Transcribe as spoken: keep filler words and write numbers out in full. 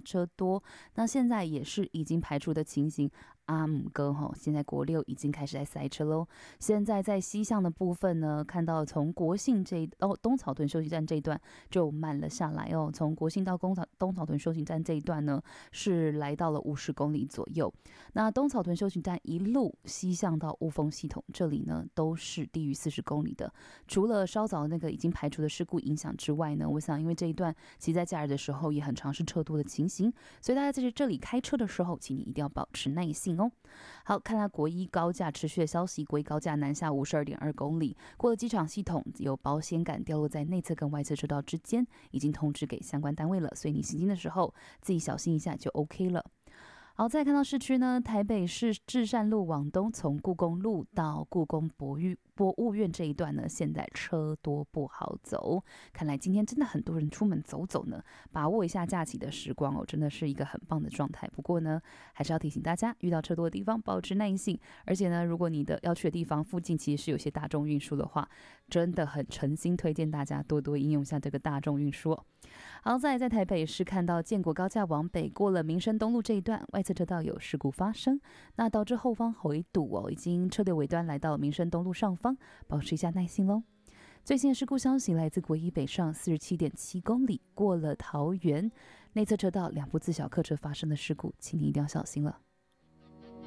车多，那现在也是已经排除的情形。阿姆哥哈，现在国六已经开始在塞车喽。现在在西向的部分呢，看到从国信这一哦东草屯休息站这一段就慢了下来哦。从国信到东草东草屯休息站这一段呢，是来到了五十公里左右。那东草屯休息站一路西向到雾峰系统这里呢，都是低于四十公里的。除了稍早那个已经排除的事故影响之外呢，我想因为这一段其实在假日的时候也很常是车多的情形，所以大家在这里开车的时候，请你一定要保持耐性哦。好，看来国一高架持续的消息，国一高架南下五十二点二公里，过了机场系统，有保险杆掉落在内侧跟外侧车道之间，已经通知给相关单位了，所以你行进的时候自己小心一下就 OK 了。好，再看到市区呢，台北市至善路往东，从故宫路到故宫博物博物院这一段呢，现在车多不好走。看来今天真的很多人出门走走呢，把握一下假期的时光哦，真的是一个很棒的状态。不过呢，还是要提醒大家，遇到车多的地方保持耐性。而且呢，如果你的要去的地方附近其实是有些大众运输的话，真的很诚心推荐大家多多应用一下这个大众运输哦。好，再来在台北市看到建国高架往北过了民生东路这一段，外侧车道有事故发生，那导致后方回堵哦，已经车流尾端来到民生东路上方，保持一下耐心咯。最新的事故消息来自国一北上四十七点七公里，过了桃园内侧车道两部自小客车发生的事故，请你一定要小心了。